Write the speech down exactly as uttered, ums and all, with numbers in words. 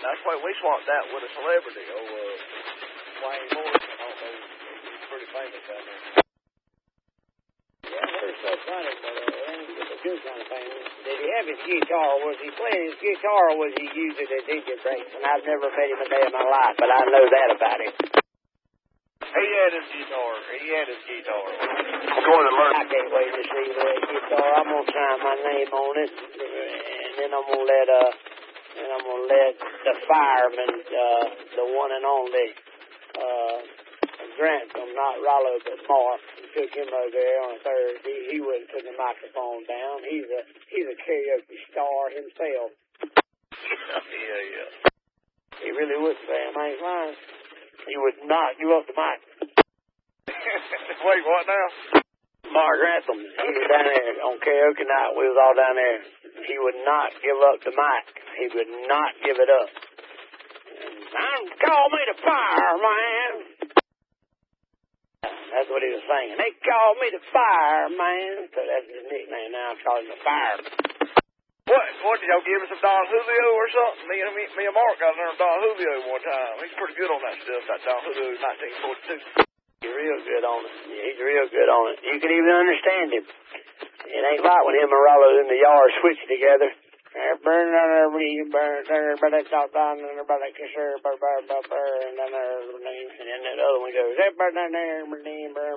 That's why we swapped that with a celebrity. Oh, uh, Wayne Morrison. I don't know. He's pretty famous down there. Yeah, they're so funny, but uh, they ain't a good kind of famous. Did he have his guitar? Was he playing his guitar, or was he using it as engine brakes? And I've never met him a day in my life, but I know that about him. He had his guitar. He had his guitar. I'm going to learn. I can't wait to see that guitar. I'm gonna sign my name on it, and then I'm gonna let uh, and I'm gonna let the fireman, uh, the one and only, uh, Grantham, not Rollo, but Mark, took him over there on a Thursday. He wouldn't put the microphone down. He's a he's a karaoke star himself. yeah, yeah. He really would, Sam. I ain't lying. He would not give up the mic. Wait, what now? Mark Grantham, he was down there on karaoke night. We was all down there. He would not give up the mic. He would not give it up. And call me the fireman. That's what he was saying. They call me the fireman. So that's his nickname now. I call him the fireman. What? What did y'all give him some Don Julio or something? Me and me, me and Mark got learned Don Julio one time. He's pretty good on that stuff. That Don Julio nineteen forty-two. He's real good on it. Yeah, he's real good on it. You can even understand him. It ain't like when him and Rollo in the yard switch together. Burn under me, burn under, but it's not down under, but I kiss her, burn, burn, burn, and then the other one goes, burn under, burn, burn.